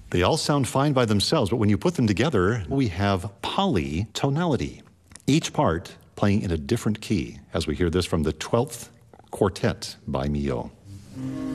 They all sound fine by themselves, but when you put them together, we have polytonality, each part playing in a different key, as we hear this from the 12th Quartet by Milhaud.